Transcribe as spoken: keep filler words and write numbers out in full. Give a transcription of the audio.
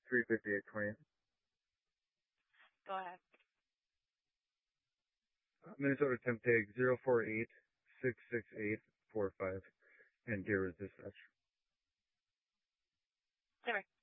three fifty-eight twenty. Go ahead. Minnesota temp tag zero four eight six six eight four five and Deer was dispatch. Clear.